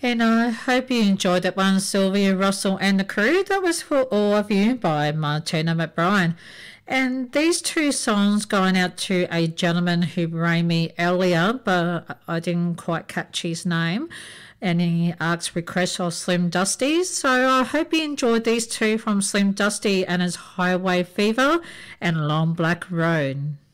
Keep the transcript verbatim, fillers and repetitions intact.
And I hope you enjoyed that one, Sylvia, Russell and the crew. That was For All of You by Martina McBride. And these two songs going out to a gentleman who rang me earlier, but I didn't quite catch his name. And he asked requests of Slim Dusty. So I hope you enjoyed these two from Slim Dusty and his Highway Fever and Long Black Road.